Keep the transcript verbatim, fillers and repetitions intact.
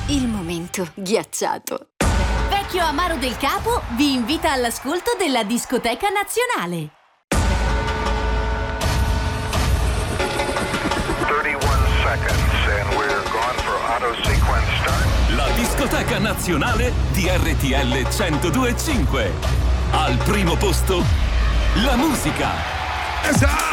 Il momento ghiacciato. Vecchio Amaro del Capo vi invita all'ascolto della Discoteca Nazionale. thirty-one seconds and we're gone for auto sequence start. La Discoteca Nazionale di R T L centodue e cinque. Al primo posto, la musica. Esatto!